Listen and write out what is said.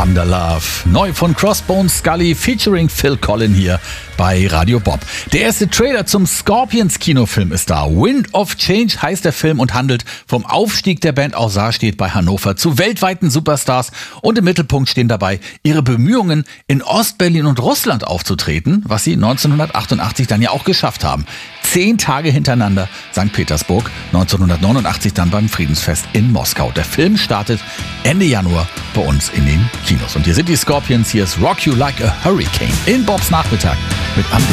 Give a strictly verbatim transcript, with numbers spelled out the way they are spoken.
Thunder Love. Neu von Crossbones Scully featuring Phil Collen hier bei Radio Bob. Der erste Trailer zum Scorpions-Kinofilm ist da. Wind of Change heißt der Film und handelt vom Aufstieg der Band aus Saarstedt bei Hannover zu weltweiten Superstars. Und im Mittelpunkt stehen dabei ihre Bemühungen, in Ostberlin und Russland aufzutreten, was sie neunzehnhundertachtundachtzig dann ja auch geschafft haben. Zehn Tage hintereinander Sankt Petersburg, neunzehnhundertneunundachtzig dann beim Friedensfest in Moskau. Der Film startet Ende Januar bei uns in den Kinos. Und hier sind die Scorpions, hier ist Rock You Like a Hurricane in Bobs Nachmittag mit Am